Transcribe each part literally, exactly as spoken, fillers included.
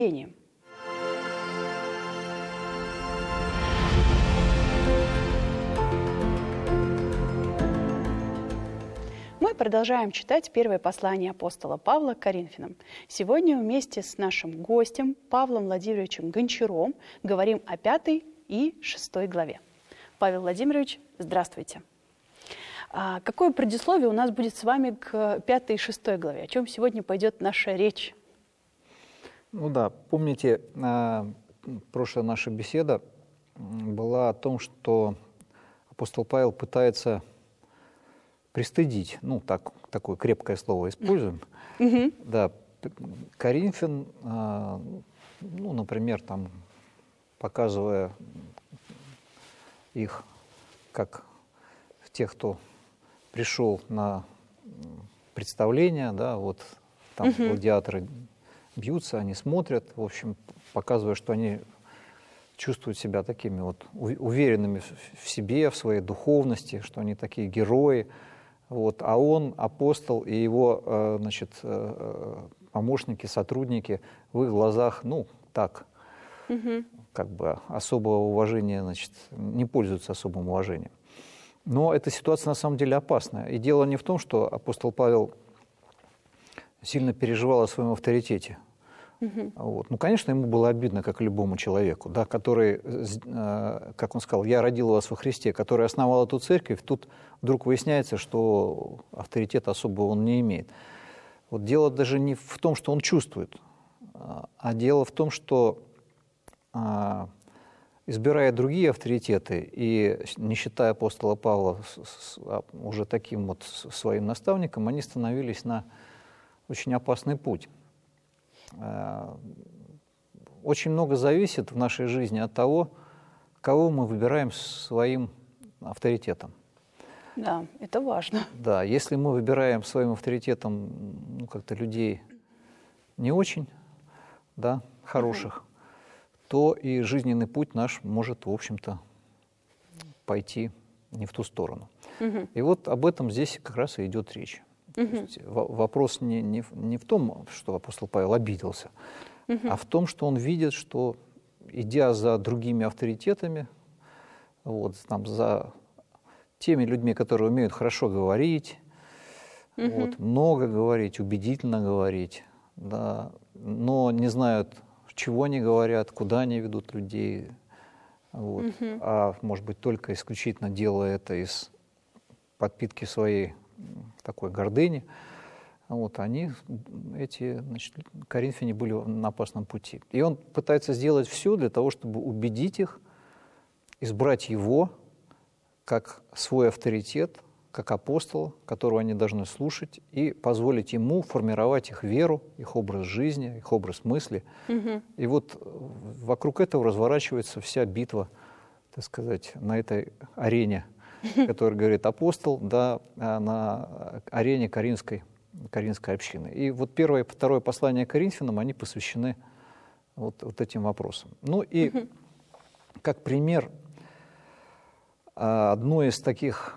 Мы продолжаем читать первое послание апостола Павла к Коринфянам. Сегодня вместе с нашим гостем Павлом Владимировичем Гончаром говорим о пятой и шестой главе. Павел Владимирович, здравствуйте. А какое предисловие у нас будет с вами к пятой и шестой главе? О чем сегодня пойдет наша речь? Ну да, помните, прошлая наша беседа была о том, что апостол Павел пытается пристыдить, ну так, такое крепкое слово используем, mm-hmm. да, Коринфян, ну, например, там, показывая их как тех, кто пришел на представление, да, вот там mm-hmm. гладиаторы бьются, они смотрят, в общем, показывая, что они чувствуют себя такими вот уверенными в себе, в своей духовности, что они такие герои. Вот. А он, апостол, и его, значит, помощники, сотрудники в их глазах, ну, так, угу. как бы особого уважения, значит, не пользуются особым уважением. Но эта ситуация на самом деле опасная. И дело не в том, что апостол Павел сильно переживал о своем авторитете. Uh-huh. Вот. Ну, конечно, ему было обидно, как и любому человеку, да, который, как он сказал, я родил вас во Христе, который основал эту церковь, тут вдруг выясняется, что авторитета особого он не имеет. Вот дело даже не в том, что он чувствует, а дело в том, что, избирая другие авторитеты и не считая апостола Павла уже таким вот своим наставником, они становились на очень опасный путь. Очень много зависит в нашей жизни от того, кого мы выбираем своим авторитетом. Да, это важно. Да, если мы выбираем своим авторитетом, ну, как-то людей не очень, да, хороших, угу. то и жизненный путь наш может, в общем-то, пойти не в ту сторону. Угу. И вот об этом здесь как раз и идет речь. Uh-huh. То есть вопрос не, не, не в том, что апостол Павел обиделся, uh-huh. а в том, что он видит, что, идя за другими авторитетами, вот, там, за теми людьми, которые умеют хорошо говорить, uh-huh. вот, много говорить, убедительно говорить, да, но не знают, чего они говорят, куда они ведут людей, вот, uh-huh. а, может быть, только исключительно делая это из подпитки своей такой гордыни, вот, они, эти, значит, коринфяне были на опасном пути. И он пытается сделать все для того, чтобы убедить их, избрать его как свой авторитет, как апостола, которого они должны слушать, и позволить ему формировать их веру, их образ жизни, их образ мысли. Угу. И вот вокруг этого разворачивается вся битва, так сказать, на этой арене, который говорит апостол, да, на арене Коринфской, Коринфской общины. И вот первое и второе послание Коринфянам, они посвящены вот, вот этим вопросам. Ну и uh-huh. как пример одной из таких,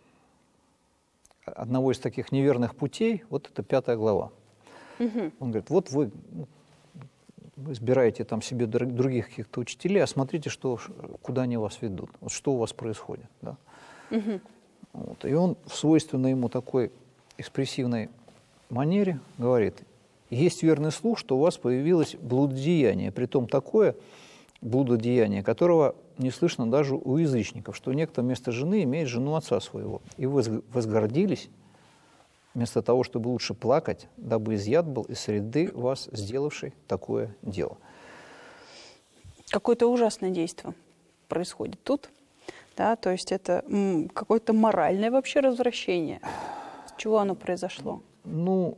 одного из таких неверных путей, вот это пятая глава. Uh-huh. Он говорит, вот вы, вы избираете там себе других каких-то учителей, а смотрите, что, куда они вас ведут, вот что у вас происходит, да. Угу. Вот. И он в свойственной ему такой экспрессивной манере говорит, есть верный слух, что у вас появилось блудодеяние, притом такое блудодеяние, которого не слышно даже у язычников, что некто вместо жены имеет жену отца своего. И вы возгордились, вместо того, чтобы лучше плакать, дабы изъят был из среды вас, сделавший такое дело. Какое-то ужасное действие происходит тут. Да, то есть это м, какое-то моральное вообще развращение. С чего оно произошло? Ну,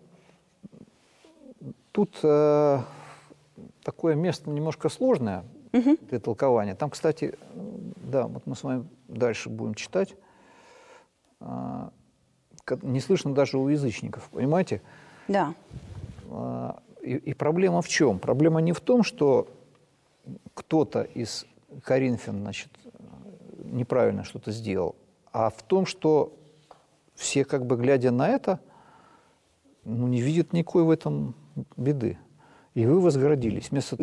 тут э, такое место немножко сложное угу. для толкования. Там, кстати, да, вот мы с вами дальше будем читать. Э, не слышно даже у язычников, понимаете? Да. Э, и, и проблема в чем? Проблема не в том, что кто-то из коринфян, значит, неправильно что-то сделал, а в том, что все, как бы глядя на это, ну, не видят никакой в этом беды. И вы возгордились. Вместо